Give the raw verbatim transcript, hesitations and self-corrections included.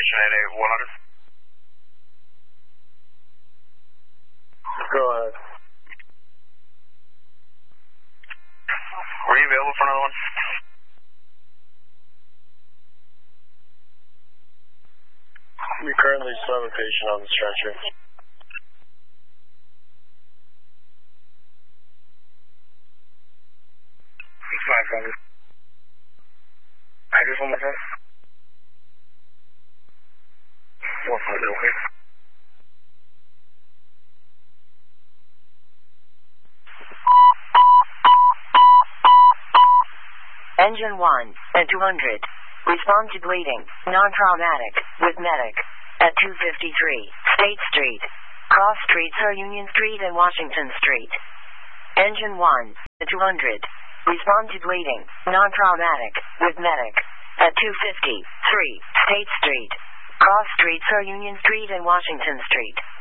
Station eight eight one hundred. Go ahead. Were you available for another one? We currently still have a patient on the stretcher. five hundred. I just one more time. one hundred, okay. Engine one at two hundred. Respond to bleeding, non-traumatic, with medic. At two fifty-three, State Street. Cross Streets are Union Street and Washington Street. Engine one at two hundred. Respond to bleeding, non-traumatic, with medic. At two fifty-three, State Street. Cross Streets are Union Street and Washington Street.